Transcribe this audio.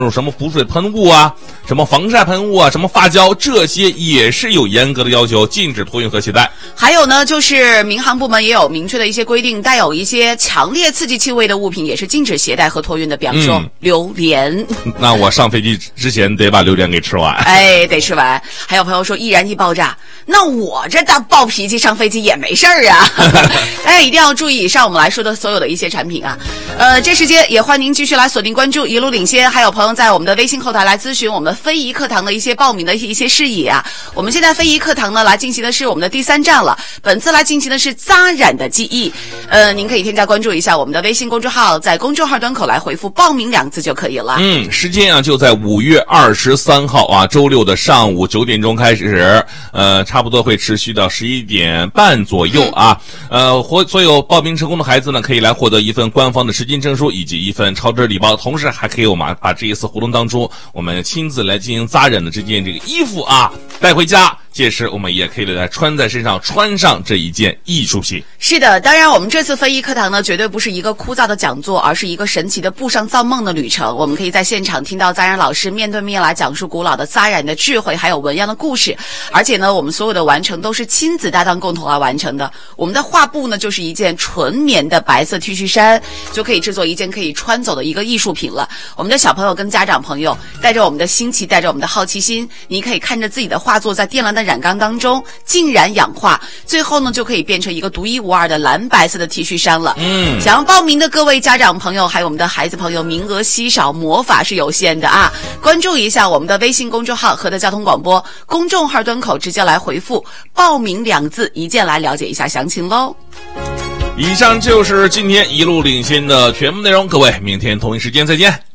什么补水喷雾啊，什么防晒喷雾啊，什么发胶，这些也是有严格的要求，禁止托运和携带。 还有呢，就是民航部门也有明确的一些规定，带有一些强烈刺激气味的物品也是禁止携带和托运的，比方说榴莲。 那我上飞机之前得把榴莲给吃完。 哎，得吃完。还有朋友说易燃易爆炸，那我这大暴脾气上飞机也没事儿啊。大家一定要注意以上我们来说的所有的一些产品啊。这时间也欢迎您继续来锁定关注一路领先，还有朋友在我们的微信后台来咨询我们非遗课堂的一些报名的一些事宜啊。我们现在非遗课堂呢来进行的是我们的第3站了，本次来进行的是扎染的技艺。您可以添加关注一下我们的微信公众号，在公众号端口来回复报名2字就可以了。 时间啊就在5月23号啊，周六的上午9点钟开始，差不多会持续到11点半左右啊。所有报名成功的孩子呢，可以来获得一份官方的实金证书以及一份超值礼包，同时还可以我们把这一次活动当中我们亲自来进行扎染的这件这个衣服啊带回家，届时我们也可以来穿在身上，穿上这一件艺术品。 是的，当然我们这次非遗课堂呢，绝对不是一个枯燥的讲座，而是一个神奇的步上造梦的旅程。我们可以在现场听到扎染老师面对面来讲述古老的扎染的智慧，还有纹样的故事。而且呢，我们所有的完成都是亲子搭档共同来完成的。我们的画布呢，就是一件纯棉的白色 T 恤衫，就可以制作一件可以穿走的一个艺术品了。我们的小朋友跟家长朋友带着我们的新奇，带着我们的好奇心，你可以看着自己的画作在靛蓝的染缸当中浸染氧化，最后呢就可以变成一个独一无二的蓝白色的 T 恤衫了。想要报名的各位家长朋友还有我们的孩子朋友，名额稀少，魔法是有限的啊！关注一下我们的微信公众号和的交通广播公众号端口，直接来回复报名2字，一键来了解一下详情喽。 以上就是今天一路领先的全部内容，各位明天同一时间再见。